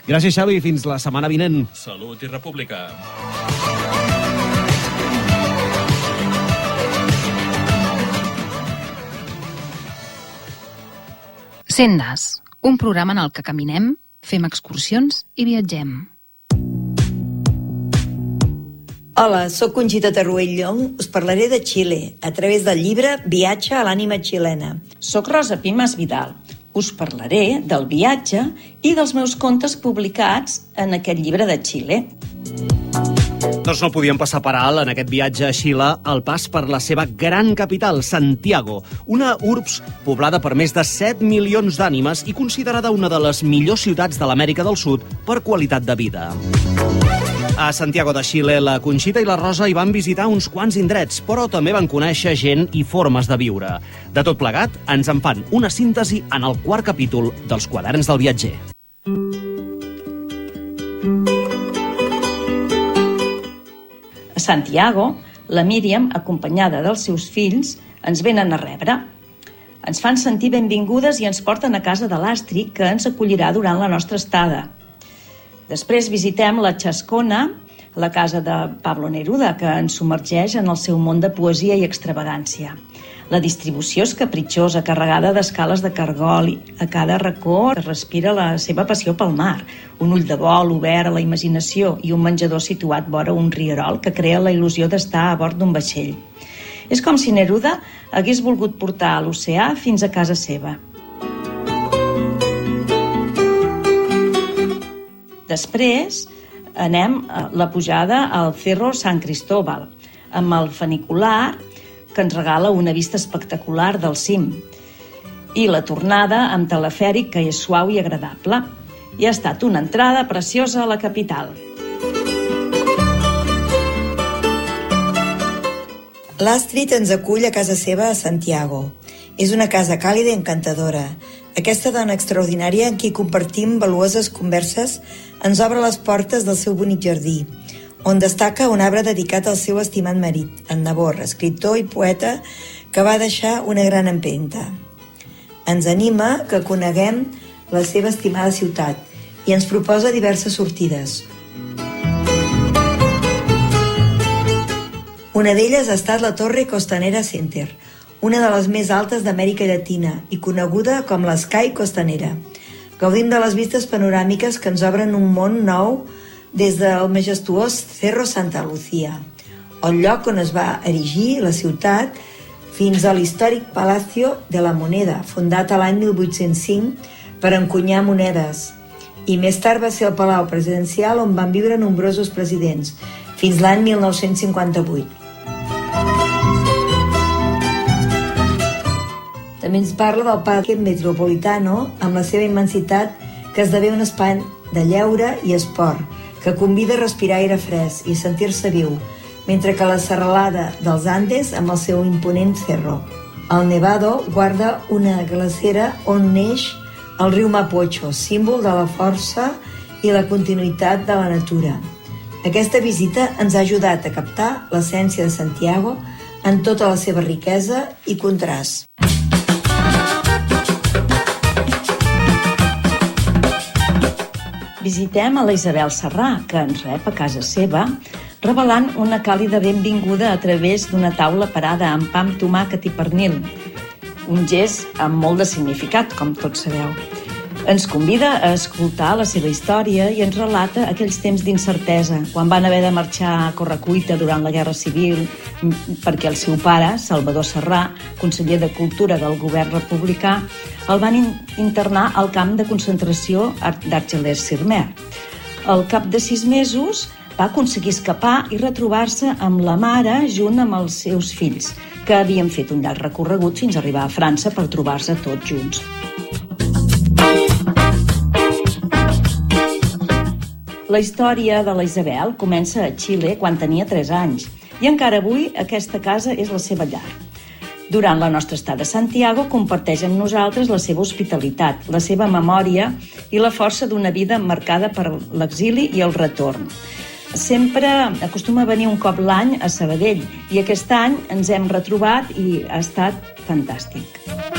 Gràcies, Xavi, fins la setmana vinent. Salut i república. Sendes, un programa en el que caminem, fem excursions i viatgem. Hola, sóc Conxita Tarruell Llong. Us parlaré de Xile a través del llibre Viatge a l'ànima xilena. Soc Rosa Pimas Vidal. Us parlaré del viatge i dels meus contes publicats en aquest llibre de Xile. Doncs no podíem passar per alt en aquest viatge a Xile el pas per la seva gran capital, Santiago, una urbs poblada per més de 7 milions d'ànimes i considerada una de les millors ciutats de l'Amèrica del Sud per qualitat de vida. A Santiago de Xile, la Conxita i la Rosa hi van visitar uns quants indrets, però també van conèixer gent i formes de viure. De tot plegat, ens en fan una síntesi en el quart capítol dels Quaderns del viatger. A Santiago, la Míriam, acompanyada dels seus fills, ens venen a rebre. Ens fan sentir benvingudes i ens porten a casa de l'Astrid, que ens acollirà durant la nostra estada. Després visitem la Chascona, la casa de Pablo Neruda, que ens submergeix en el seu món de poesia i extravagància. La distribució és capritxosa, carregada d'escales de cargol, i a cada racó es respira la seva passió pel mar, un ull de bol obert a la imaginació i un menjador situat vora un rierol que crea la il·lusió d'estar a bord d'un vaixell. És com si Neruda hagués volgut portar l'oceà fins a casa seva. Després anem a la pujada al Cerro San Cristóbal, amb el funicular que ens regala una vista espectacular del cim, i la tornada amb telefèric, que és suau i agradable. I ha estat una entrada preciosa a la capital. L'Astrid ens acull a casa seva a Santiago. És una casa càlida i encantadora. Aquesta dona extraordinària en qui compartim valuoses converses ens obre les portes del seu bonic jardí, on destaca un arbre dedicat al seu estimat marit, en Nabor, escriptor i poeta que va deixar una gran empremta. Ens anima que coneguem la seva estimada ciutat i ens proposa diverses sortides. Una d'elles ha estat la Torre Costanera Center, una de les més altes d'Amèrica Llatina i coneguda com la Sky Costanera. Gaudim de les vistes panoràmiques que ens obren un món nou des del majestuós Cerro Santa Lucía, el lloc on es va erigir la ciutat, fins a l'històric Palacio de la Moneda, fundat a l'any 1805 per encunyar monedes. I més tard va ser el Palau Presidencial on van viure nombrosos presidents, fins l'any 1958. També ens parla del Parque Metropolitano, amb la seva immensitat, que esdevé un espai de lleure i esport, que convida a respirar aire fresc i sentir-se viu, mentre que la serralada dels Andes amb el seu imponent cerro. El Nevado guarda una glacera on neix el riu Mapocho, símbol de la força i la continuïtat de la natura. Aquesta visita ens ha ajudat a captar l'essència de Santiago en tota la seva riquesa i contrast. Visitem a la Isabel Serrà, que ens rep a casa seva, revelant una càlida benvinguda a través d'una taula parada amb pa amb tomàquet i pernil. Un gest amb molt de significat, com tots sabeu. Ens convida a escoltar la seva història i ens relata aquells temps d'incertesa, quan van haver de marxar a correcuita durant la Guerra Civil perquè el seu pare, Salvador Serrà, conseller de Cultura del govern republicà, el van internar al camp de concentració d'Argelers-sur-Mer. Al cap de 6 mesos va aconseguir escapar i retrobar-se amb la mare junt amb els seus fills, que havien fet un llarg recorregut fins a arribar a França per trobar-se tots junts. La història de la Isabel comença a Xile quan tenia 3 anys i encara avui aquesta casa és la seva llar. Durant la nostra estada a Santiago comparteix amb nosaltres la seva hospitalitat, la seva memòria i la força d'una vida marcada per l'exili i el retorn. Sempre acostuma a venir un cop l'any a Sabadell i aquest any ens hem retrobat i ha estat fantàstic.